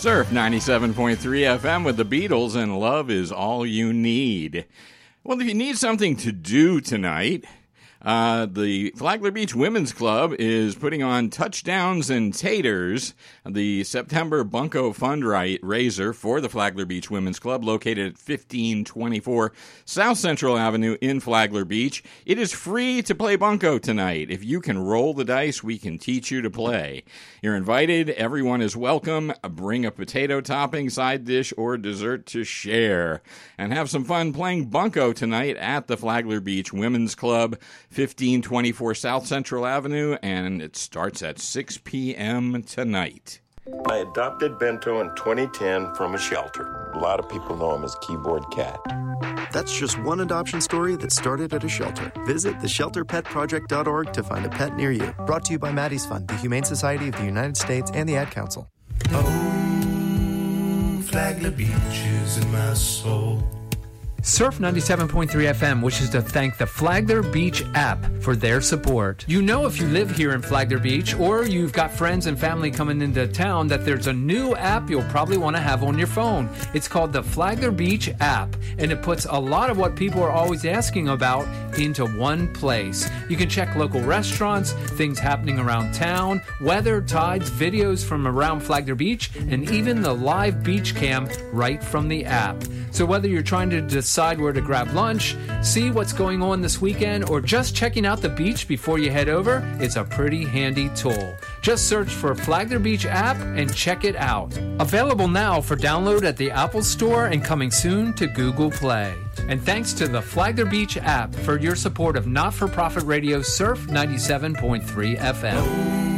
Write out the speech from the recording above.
Surf 97.3 FM with the Beatles and Love Is All You Need. Well, if you need something to do tonight, the Flagler Beach Women's Club is putting on Touchdowns and Taters, the September Bunko fundraiser for the Flagler Beach Women's Club, located at 1524 South Central Avenue in Flagler Beach. It is free to play Bunko tonight. If you can roll the dice, we can teach you to play. You're invited. Everyone is welcome. Bring a potato topping, side dish, or dessert to share. And have some fun playing Bunko tonight at the Flagler Beach Women's Club, 1524 South Central Avenue, and it starts at 6 p.m. tonight. I adopted Bento in 2010 from a shelter. A lot of people know him as Keyboard Cat. That's just one adoption story that started at a shelter. Visit theshelterpetproject.org to find a pet near you. Brought to you by Maddie's Fund, the Humane Society of the United States, and the Ad Council. Oh, Flagler Beach is in my soul. Surf 97.3 FM wishes to thank the Flagler Beach app for their support. You know, if you live here in Flagler Beach or you've got friends and family coming into town, that there's a new app you'll probably want to have on your phone. It's called the Flagler Beach app, and it puts a lot of what people are always asking about into one place. You can check local restaurants, things happening around town, weather, tides, videos from around Flagler Beach, and even the live beach cam right from the app. So whether you're trying to decide where to grab lunch, see what's going on this weekend, or just checking out the beach before you head over, it's a pretty handy tool. Just search for Flagler Beach app and check it out. Available now for download at the Apple Store and coming soon to Google Play. And thanks to the Flagler Beach app for your support of not-for-profit radio Surf 97.3 FM.